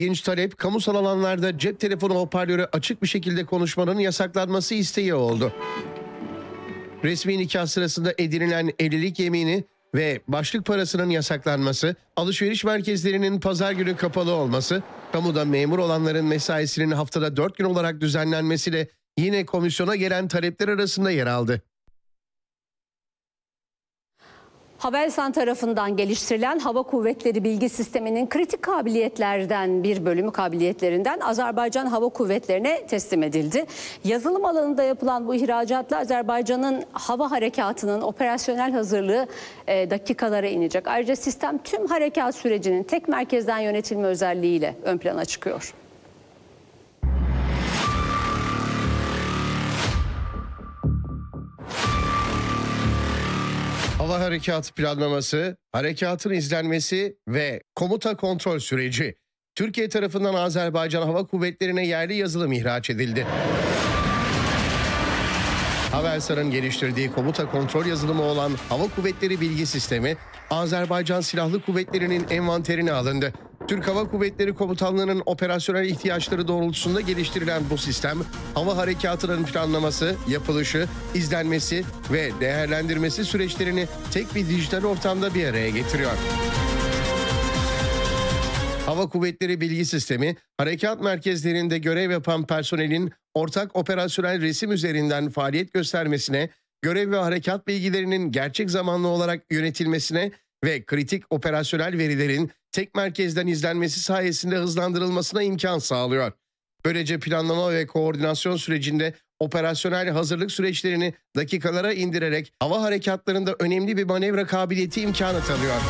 İlginç talep, kamusal alanlarda cep telefonu hoparlörü açık bir şekilde konuşmanın yasaklanması isteği oldu. Resmi nikah sırasında edinilen evlilik yemini ve başlık parasının yasaklanması, alışveriş merkezlerinin pazar günü kapalı olması, kamuda memur olanların mesaisinin haftada 4 gün olarak düzenlenmesi de yine komisyona gelen talepler arasında yer aldı. Havelsan tarafından geliştirilen hava kuvvetleri bilgi sisteminin kritik kabiliyetlerden bir bölümü kabiliyetlerinden Azerbaycan Hava Kuvvetleri'ne teslim edildi. Yazılım alanında yapılan bu ihracatla Azerbaycan'ın hava harekatının operasyonel hazırlığı dakikalara inecek. Ayrıca sistem tüm harekat sürecinin tek merkezden yönetilme özelliğiyle ön plana çıkıyor. Hava harekatı planlaması, harekatın izlenmesi ve komuta kontrol süreci. Türkiye tarafından Azerbaycan Hava Kuvvetleri'ne yerli yazılım ihraç edildi. Havelsan'ın geliştirdiği komuta kontrol yazılımı olan Hava Kuvvetleri Bilgi Sistemi, Azerbaycan Silahlı Kuvvetleri'nin envanterine alındı. Türk Hava Kuvvetleri Komutanlığı'nın operasyonel ihtiyaçları doğrultusunda geliştirilen bu sistem, hava harekatının planlaması, yapılışı, izlenmesi ve değerlendirmesi süreçlerini tek bir dijital ortamda bir araya getiriyor. Hava Kuvvetleri Bilgi Sistemi, harekat merkezlerinde görev yapan personelin ortak operasyonel resim üzerinden faaliyet göstermesine, görev ve harekat bilgilerinin gerçek zamanlı olarak yönetilmesine ve kritik operasyonel verilerin tek merkezden izlenmesi sayesinde hızlandırılmasına imkan sağlıyor. Böylece planlama ve koordinasyon sürecinde operasyonel hazırlık süreçlerini dakikalara indirerek hava harekatlarında önemli bir manevra kabiliyeti imkanı tanıyor.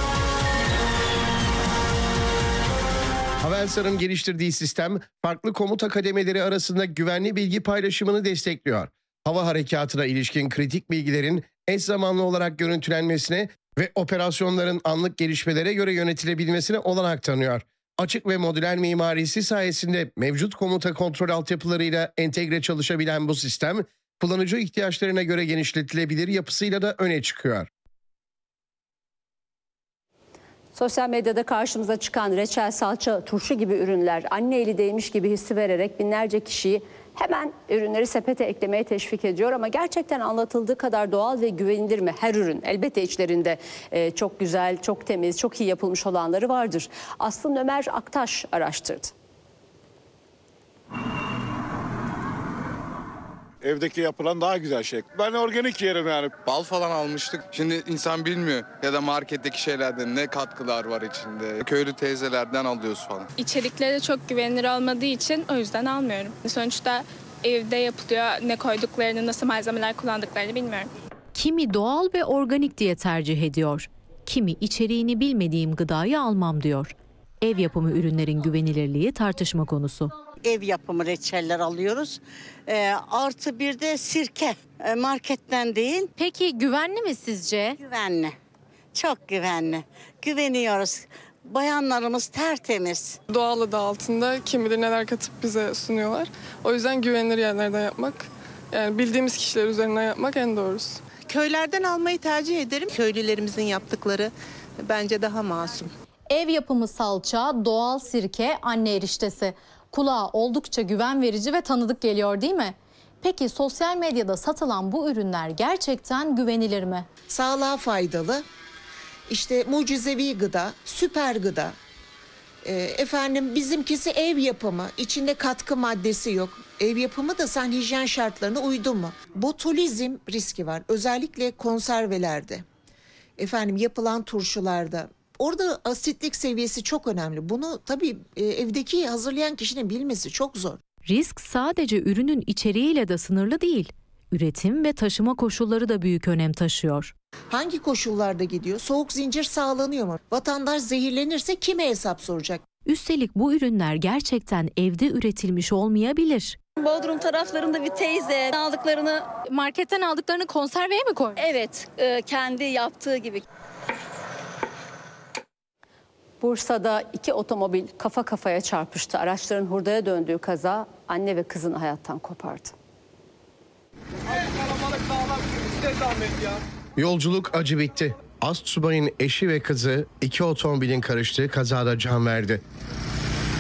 Havelsan'ın geliştirdiği sistem, farklı komuta kademeleri arasında güvenli bilgi paylaşımını destekliyor. Hava harekatına ilişkin kritik bilgilerin eş zamanlı olarak görüntülenmesine ve operasyonların anlık gelişmelere göre yönetilebilmesine olanak tanıyor. Açık ve modüler mimarisi sayesinde mevcut komuta kontrol altyapılarıyla entegre çalışabilen bu sistem, kullanıcı ihtiyaçlarına göre genişletilebilir yapısıyla da öne çıkıyor. Sosyal medyada karşımıza çıkan reçel, salça, turşu gibi ürünler anne eli değmiş gibi hissi vererek binlerce kişiyi hemen ürünleri sepete eklemeye teşvik ediyor. Ama gerçekten anlatıldığı kadar doğal ve güvenilir mi her ürün? Elbette içlerinde çok güzel, çok temiz, çok iyi yapılmış olanları vardır. Aslında Ömer Aktaş araştırdı. Evdeki yapılan daha güzel şey. Ben organik yerim yani. Bal falan almıştık. Şimdi insan bilmiyor ya da marketteki şeylerden ne katkılar var içinde. Köylü teyzelerden alıyoruz falan. İçerikleri çok güvenilir olmadığı için o yüzden almıyorum. Sonuçta evde yapılıyor. Ne koyduklarını, nasıl malzemeler kullandıklarını bilmiyorum. Kimi doğal ve organik diye tercih ediyor. Kimi içeriğini bilmediğim gıdayı almam diyor. Ev yapımı ürünlerin güvenilirliği tartışma konusu. Ev yapımı reçeller alıyoruz. Artı bir de sirke. Marketten değil. Peki güvenli mi sizce? Güvenli. Çok güvenli. Güveniyoruz. Bayanlarımız tertemiz. Doğal adı altında kim bilir neler katıp bize sunuyorlar. O yüzden güvenilir yerlerden yapmak, yani bildiğimiz kişiler üzerinden yapmak en doğrusu. Köylerden almayı tercih ederim. Köylülerimizin yaptıkları bence daha masum. Ev yapımı salça, doğal sirke, anne eriştesi. Kulağa oldukça güven verici ve tanıdık geliyor değil mi? Peki sosyal medyada satılan bu ürünler gerçekten güvenilir mi? Sağlığa faydalı, işte mucizevi gıda, süper gıda. Bizimkisi ev yapımı, içinde katkı maddesi yok. Ev yapımı da sen hijyen şartlarına uydun mu? Botulizm riski var, özellikle konservelerde. Yapılan turşularda. Orada asitlik seviyesi çok önemli. Bunu tabii evdeki hazırlayan kişinin bilmesi çok zor. Risk sadece ürünün içeriğiyle de sınırlı değil. Üretim ve taşıma koşulları da büyük önem taşıyor. Hangi koşullarda gidiyor? Soğuk zincir sağlanıyor mu? Vatandaş zehirlenirse kime hesap soracak? Üstelik bu ürünler gerçekten evde üretilmiş olmayabilir. Bodrum taraflarında bir teyze Marketten aldıklarını konserveye mi koymuş? evet, kendi yaptığı gibi. Bursa'da 2 otomobil kafa kafaya çarpıştı. Araçların hurdaya döndüğü kaza anne ve kızını hayattan kopardı. Yolculuk acı bitti. Astsubay'ın eşi ve kızı 2 otomobilin karıştığı kazada can verdi.